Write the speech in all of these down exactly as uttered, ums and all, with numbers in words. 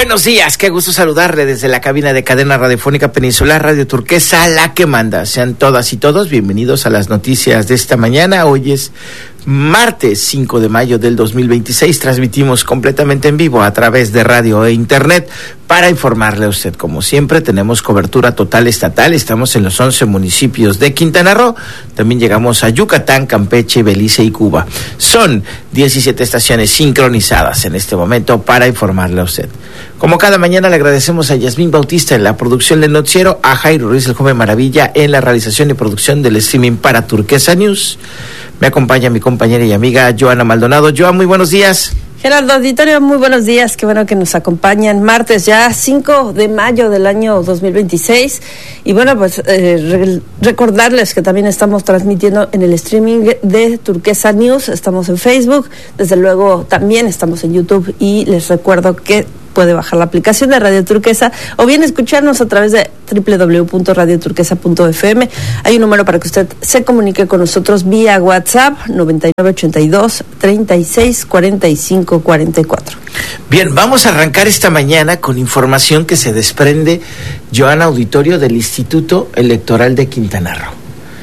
Buenos días, qué gusto saludarle desde la cabina de Cadena Radiofónica Peninsular Radio Turquesa, la que manda. Sean todas y todos bienvenidos a las noticias de esta mañana. Hoy es martes cinco de mayo del dos mil veintiséis. Transmitimos completamente en vivo a través de radio e internet para informarle a usted. Como siempre, tenemos cobertura total estatal. Estamos en los once municipios de Quintana Roo. También llegamos a Yucatán, Campeche, Belice y Cuba. Son diecisiete estaciones sincronizadas en este momento para informarle a usted. Como cada mañana, le agradecemos a Yasmín Bautista en la producción del noticiero, a Jairo Ruiz, el joven maravilla, en la realización y producción del streaming para Turquesa News. Me acompaña mi compañera y amiga Joana Maldonado. Joana, muy buenos días. Gerardo Auditorio, muy buenos días, qué bueno que nos acompañan. Martes ya cinco de mayo del año dos mil veintiséis. Y bueno, pues eh, re- recordarles que también estamos transmitiendo en el streaming de Turquesa News. Estamos en Facebook, desde luego también estamos en YouTube. Y les recuerdo que puede bajar la aplicación de Radio Turquesa o bien escucharnos a través de doble u doble u doble u punto radio turquesa punto efe eme. Hay un número para que usted se comunique con nosotros vía WhatsApp, noventa y nueve ochenta y dos, treinta y seis, cuarenta y cinco, cuarenta y cuatro. Bien, vamos a arrancar esta mañana con información que se desprende, Joana Auditorio, del Instituto Electoral de Quintana Roo.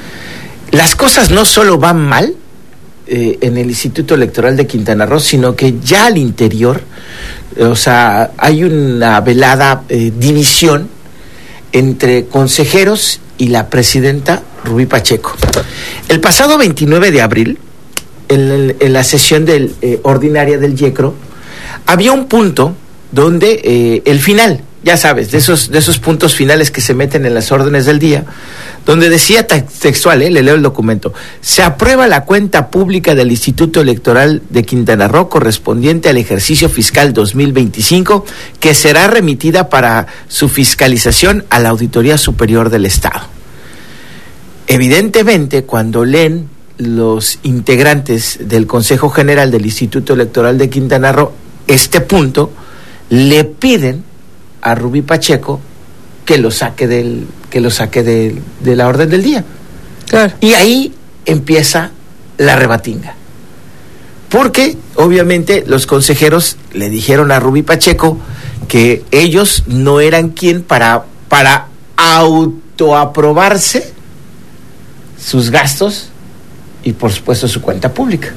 Las cosas no solo van mal eh, en el Instituto Electoral de Quintana Roo, sino que ya al interior, o sea, hay una velada eh, división entre consejeros y la presidenta Rubí Pacheco. El pasado veintinueve de abril, en, en la sesión del, eh, ordinaria del YECRO, había un punto donde eh, el final, ya sabes, de esos, de esos puntos finales que se meten en las órdenes del día, donde decía textual, eh, le leo el documento: se aprueba la cuenta pública del Instituto Electoral de Quintana Roo correspondiente al ejercicio fiscal dos mil veinticinco, que será remitida para su fiscalización a la Auditoría Superior del Estado. Evidentemente, cuando leen los integrantes del Consejo General del Instituto Electoral de Quintana Roo este punto, le piden a Rubí Pacheco que lo saque del que lo saque de, de la orden del día. Claro. Y ahí empieza la rebatinga. Porque obviamente los consejeros le dijeron a Rubí Pacheco que ellos no eran quien para, para autoaprobarse sus gastos y por supuesto su cuenta pública.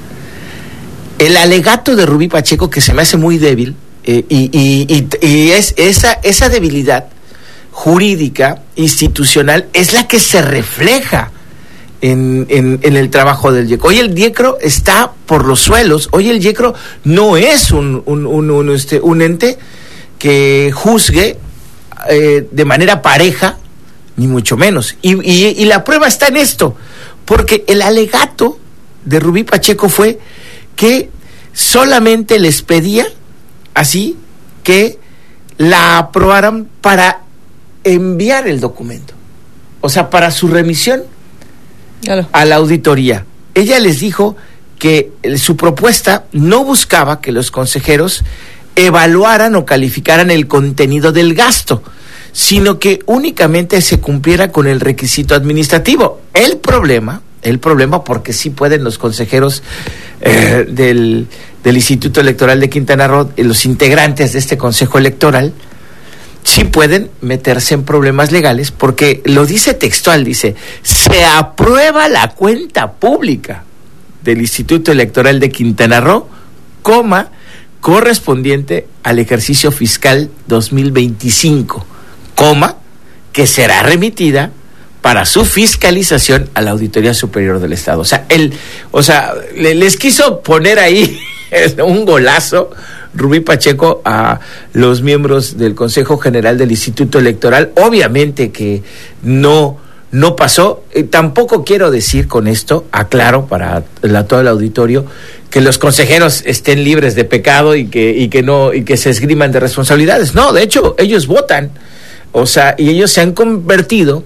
El alegato de Rubí Pacheco, que se me hace muy débil, eh, y, y, y, y es esa, esa debilidad jurídica, institucional, es la que se refleja en, en, en el trabajo del YECRO. Hoy el YECRO está por los suelos. Hoy el YECRO no es un, un, un, un, este, un ente que juzgue eh, de manera pareja, ni mucho menos. Y, y, y la prueba está en esto, porque el alegato de Rubí Pacheco fue que solamente les pedía así que la aprobaran para enviar el documento, o sea, para su remisión claro. a la auditoría. Ella les dijo que su propuesta no buscaba que los consejeros evaluaran o calificaran el contenido del gasto, sino que únicamente se cumpliera con el requisito administrativo. El problema, el problema, porque sí pueden los consejeros eh, del, del Instituto Electoral de Quintana Roo, los integrantes de este Consejo Electoral, sí pueden meterse en problemas legales, porque lo dice textual, dice: se aprueba la cuenta pública del Instituto Electoral de Quintana Roo, coma, correspondiente al ejercicio fiscal dos mil veinticinco, coma, que será remitida para su fiscalización a la Auditoría Superior del Estado. O sea, él, o sea, le, les quiso poner ahí un golazo Rubí Pacheco a los miembros del Consejo General del Instituto Electoral. Obviamente que no, no pasó. Eh, tampoco quiero decir con esto, aclaro para la, todo el auditorio, que los consejeros estén libres de pecado y que, y que no, y que se esgriman de responsabilidades. No, de hecho, ellos votan. O sea, y ellos se han convertido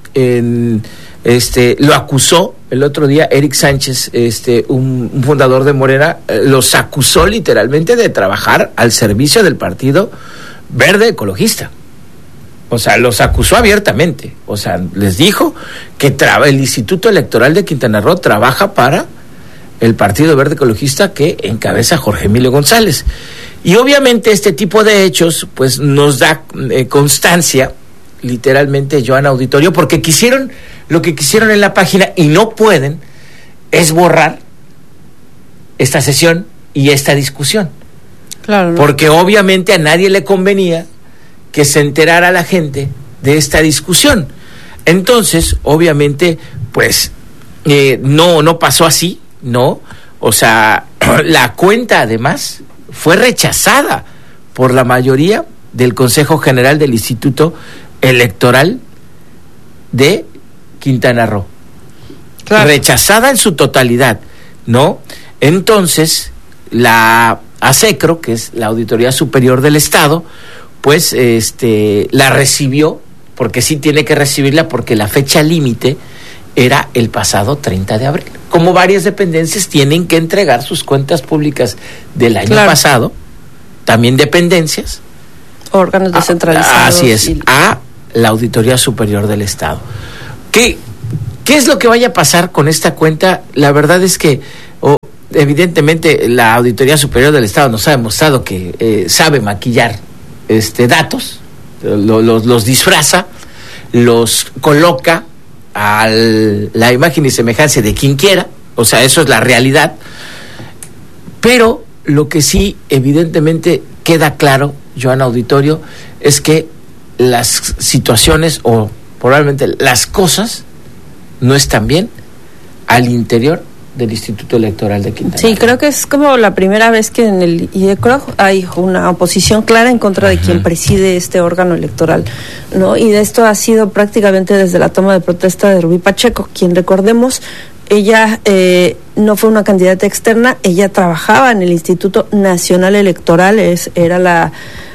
en, este, lo acusó el otro día Eric Sánchez, este, un, un fundador de Morena, eh, los acusó literalmente de trabajar al servicio del Partido Verde Ecologista. O sea, los acusó abiertamente. O sea, les dijo que traba, el Instituto Electoral de Quintana Roo trabaja para el Partido Verde Ecologista que encabeza Jorge Emilio González. Y obviamente este tipo de hechos pues nos da eh, constancia, literalmente, Joan Auditorio, porque quisieron, lo que quisieron en la página y no pueden, es borrar esta sesión y esta discusión. Claro, ¿no? Porque obviamente a nadie le convenía que se enterara la gente de esta discusión. Entonces, obviamente, pues, eh, no, no pasó así, ¿no? O sea, la cuenta, además, fue rechazada por la mayoría del Consejo General del Instituto Electoral de Quintana Roo. Claro. Rechazada en su totalidad, ¿no? Entonces, la ASECRO, que es la Auditoría Superior del Estado, pues este la recibió, porque sí tiene que recibirla, porque la fecha límite era el pasado treinta de abril. Como varias dependencias tienen que entregar sus cuentas públicas del año claro. pasado, también dependencias, órganos descentralizados. Así es, y... a la Auditoría Superior del Estado. ¿Qué, qué es lo que vaya a pasar con esta cuenta? La verdad es que oh, evidentemente la Auditoría Superior del Estado nos ha demostrado que eh, sabe maquillar este datos, lo, los, los disfraza, los coloca a la imagen y semejanza de quien quiera, o sea, eso es la realidad. Pero lo que sí evidentemente queda claro, Joan Auditorio, es que las situaciones o probablemente las cosas no están bien al interior del Instituto Electoral de Quintana Roo. Sí, creo que es como la primera vez que en el I E C R O hay una oposición clara en contra de uh-huh. quien preside este órgano electoral, ¿no? Y de esto ha sido prácticamente desde la toma de protesta de Rubí Pacheco, quien, recordemos, ella eh, no fue una candidata externa, ella trabajaba en el Instituto Nacional Electoral, es, era la,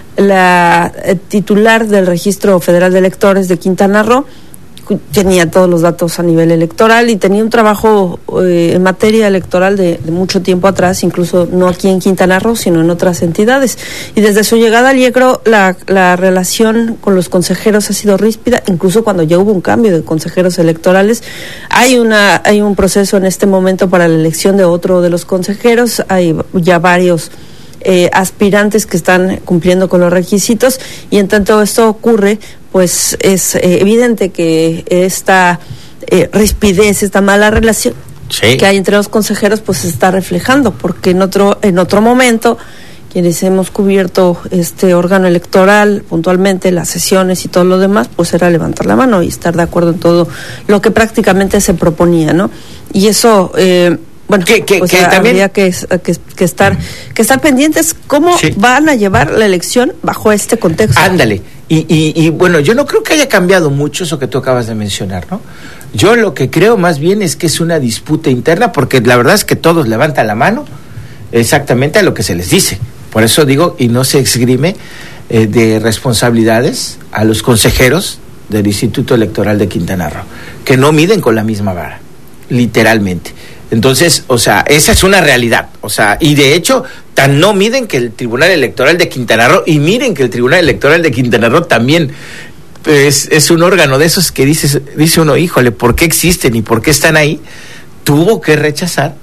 la eh, titular del Registro Federal de Electores de Quintana Roo, tenía todos los datos a nivel electoral y tenía un trabajo eh, en materia electoral de, de mucho tiempo atrás, incluso no aquí en Quintana Roo, sino en otras entidades. Y desde su llegada al I E C R O, la, la relación con los consejeros ha sido ríspida, incluso cuando ya hubo un cambio de consejeros electorales. Hay una hay un proceso en este momento para la elección de otro de los consejeros, hay ya varios Eh, aspirantes que están cumpliendo con los requisitos, y en tanto esto ocurre, pues es eh, evidente que esta eh, rispidez, esta mala relación sí. que hay entre los consejeros, pues se está reflejando, porque en otro en otro momento quienes hemos cubierto este órgano electoral puntualmente, las sesiones y todo lo demás, pues era levantar la mano y estar de acuerdo en todo lo que prácticamente se proponía, ¿no? Y eso eh, bueno, que, que, pues que también habría que, que, que estar que estar pendientes cómo sí. van a llevar la elección bajo este contexto. Ándale, y, y, y bueno, yo no creo que haya cambiado mucho eso que tú acabas de mencionar, ¿no? Yo lo que creo más bien es que es una disputa interna, porque la verdad es que todos levantan la mano exactamente a lo que se les dice. Por eso digo, y no se exgrime eh, de responsabilidades a los consejeros del Instituto Electoral de Quintana Roo, que no miden con la misma vara, literalmente. Entonces, o sea, esa es una realidad, o sea, y de hecho, tan no miden que el Tribunal Electoral de Quintana Roo, y miren que el Tribunal Electoral de Quintana Roo también es, es un órgano de esos que dices, dice uno, híjole, ¿por qué existen y por qué están ahí? Tuvo que rechazar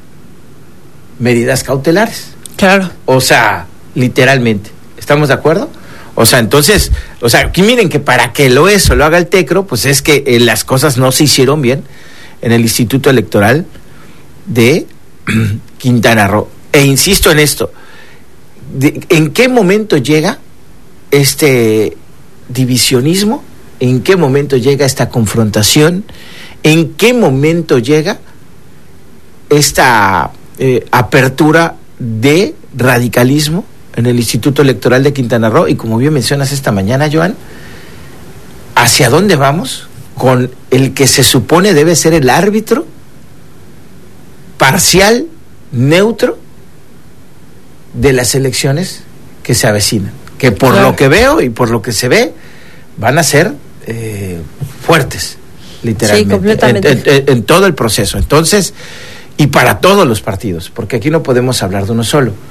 medidas cautelares. Claro. O sea, literalmente, ¿estamos de acuerdo? O sea, entonces, o sea, aquí miren que para que lo eso lo haga el TECRO, pues es que eh, las cosas no se hicieron bien en el Instituto Electoral de Quintana Roo. E insisto en esto, de, ¿en qué momento llega este divisionismo? ¿En qué momento llega esta confrontación? ¿En qué momento llega esta eh, apertura de radicalismo en el Instituto Electoral de Quintana Roo? Y como bien mencionas esta mañana, Joan, ¿hacia dónde vamos con el que se supone debe ser el árbitro parcial, neutro, de las elecciones que se avecinan? Que por claro. lo que veo y por lo que se ve, van a ser eh, fuertes, literalmente, sí, completamente. En, en, en todo el proceso. Entonces, y para todos los partidos, porque aquí no podemos hablar de uno solo.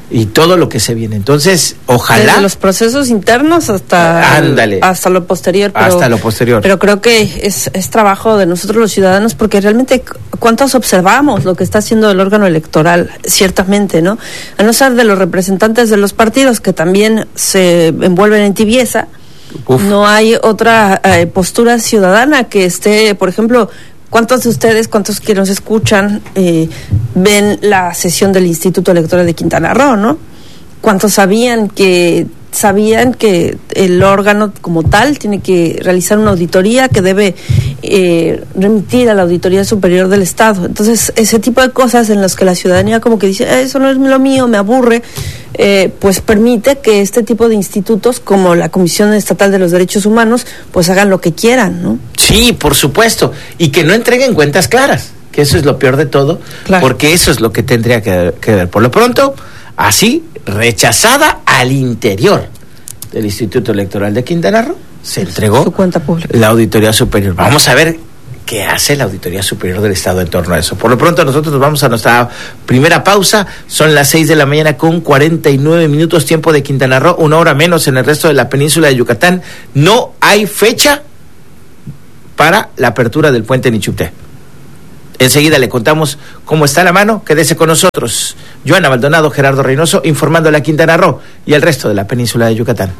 y todo lo que se viene. Entonces, ojalá... Desde los procesos internos hasta, Ándale. hasta lo posterior. Pero, hasta lo posterior. Pero creo que es, es trabajo de nosotros los ciudadanos, porque realmente cuántos observamos lo que está haciendo el órgano electoral, ciertamente, ¿no? A no ser de los representantes de los partidos que también se envuelven en tibieza. Uf. No hay otra eh, postura ciudadana que esté, por ejemplo... ¿Cuántos de ustedes, cuántos que nos escuchan, eh, ven la sesión del Instituto Electoral de Quintana Roo, ¿no? ¿Cuántos sabían que sabían que el órgano como tal tiene que realizar una auditoría que debe eh, remitir a la Auditoría Superior del Estado? Entonces, ese tipo de cosas en las que la ciudadanía como que dice, eh, eso no es lo mío, me aburre, eh, pues permite que este tipo de institutos como la Comisión Estatal de los Derechos Humanos pues hagan lo que quieran, ¿no? Sí, por supuesto, y que no entreguen cuentas claras, que eso es lo peor de todo, claro. Porque eso es lo que tendría que, que ver. Por lo pronto, así, rechazada al interior del Instituto Electoral de Quintana Roo, se entregó su cuenta pública. La Auditoría Superior. Vamos a ver qué hace la Auditoría Superior del Estado en torno a eso. Por lo pronto, nosotros nos vamos a nuestra primera pausa. Son las seis de la mañana con cuarenta y nueve minutos, tiempo de Quintana Roo, una hora menos en el resto de la península de Yucatán. No hay fecha para la apertura del puente Nichupté. Enseguida le contamos cómo está la mano. Quédese con nosotros. Joana Maldonado, Gerardo Reynoso, informando a la Quintana Roo y al resto de la península de Yucatán.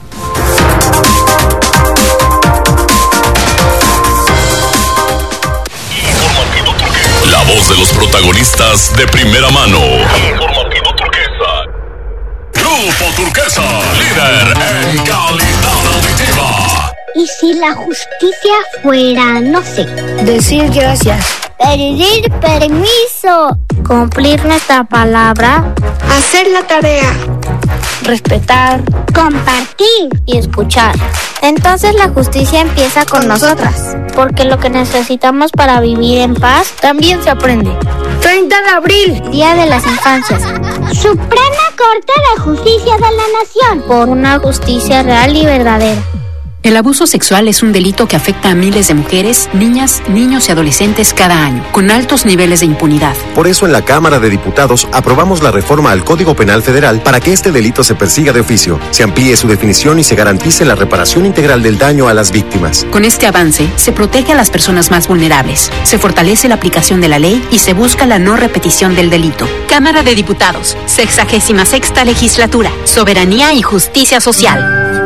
La voz de los protagonistas de primera mano. Informativo Turquesa. Grupo Turquesa, líder en calidad auditiva. ¿Y si la justicia fuera, no sé, decir gracias, pedir permiso, cumplir nuestra palabra, hacer la tarea, respetar, compartir y escuchar? Entonces la justicia empieza con, con nosotras, nosotras, porque lo que necesitamos para vivir en paz también se aprende. treinta de abril, Día de las Infancias. Suprema Corte de Justicia de la Nación. Por una justicia real y verdadera. El abuso sexual es un delito que afecta a miles de mujeres, niñas, niños y adolescentes cada año, con altos niveles de impunidad. Por eso en la Cámara de Diputados aprobamos la reforma al Código Penal Federal para que este delito se persiga de oficio, se amplíe su definición y se garantice la reparación integral del daño a las víctimas. Con este avance, se protege a las personas más vulnerables, se fortalece la aplicación de la ley y se busca la no repetición del delito. Cámara de Diputados, sexagésima sexta legislatura, soberanía y justicia social.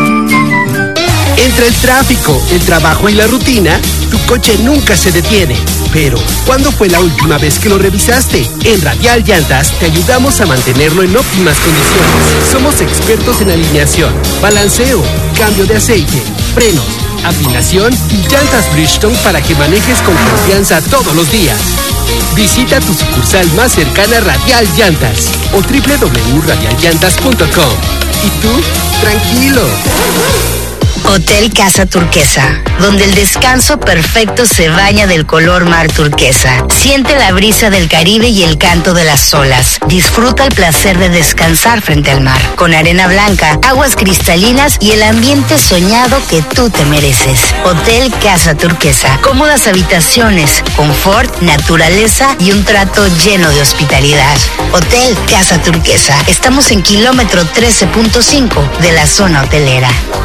Entre el tráfico, el trabajo y la rutina, tu coche nunca se detiene. Pero, ¿cuándo fue la última vez que lo revisaste? En Radial Llantas te ayudamos a mantenerlo en óptimas condiciones. Somos expertos en alineación, balanceo, cambio de aceite, frenos, afinación y llantas Bridgestone para que manejes con confianza todos los días. Visita tu sucursal más cercana Radial Llantas o doble u doble u doble u punto radial llantas punto com. ¿Y tú? Tranquilo. Hotel Casa Turquesa, donde el descanso perfecto se baña del color mar turquesa. Siente la brisa del Caribe y el canto de las olas. Disfruta el placer de descansar frente al mar, con arena blanca, aguas cristalinas y el ambiente soñado que tú te mereces. Hotel Casa Turquesa, cómodas habitaciones, confort, naturaleza y un trato lleno de hospitalidad. Hotel Casa Turquesa. Estamos en kilómetro trece punto cinco de la zona hotelera.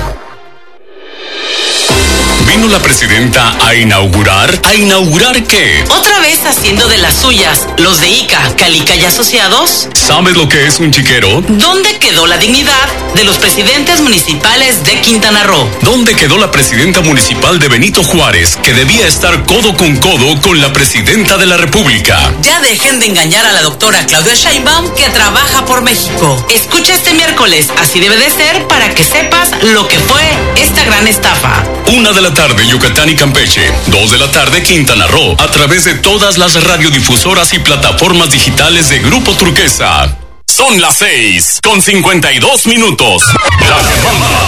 Vino la presidenta a inaugurar. ¿A inaugurar qué? Otra vez haciendo de las suyas. Los de I C A, Calica y Asociados. ¿Sabes lo que es un chiquero? ¿Dónde quedó la dignidad de los presidentes municipales de Quintana Roo? ¿Dónde quedó la presidenta municipal de Benito Juárez, que debía estar codo con codo con la presidenta de la República? Ya dejen de engañar a la doctora Claudia Sheinbaum, que trabaja por México. Escucha este miércoles, así debe de ser, para que sepas lo que fue esta gran estafa. Una de la tarde Yucatán y Campeche, dos de la tarde Quintana Roo, a través de todas las radiodifusoras y plataformas digitales de Grupo Turquesa. Son las seis con cincuenta y dos minutos. La que manda.